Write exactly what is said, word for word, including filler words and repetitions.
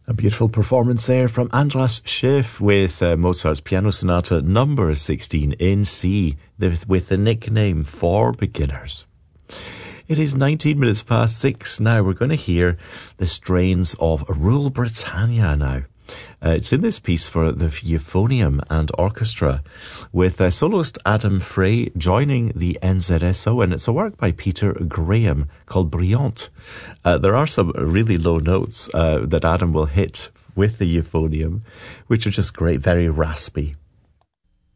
A beautiful performance there from Andras Schiff with uh, Mozart's Piano Sonata number sixteen in C, with, with the nickname For Beginners. It is nineteen minutes past six now. We're going to hear the strains of Rule Britannia now. Uh, it's in this piece for the euphonium and orchestra, with uh, soloist Adam Frey joining the N Z S O, and it's a work by Peter Graham called Brillante. Uh, there are some really low notes uh, that Adam will hit with the euphonium, which are just great, very raspy.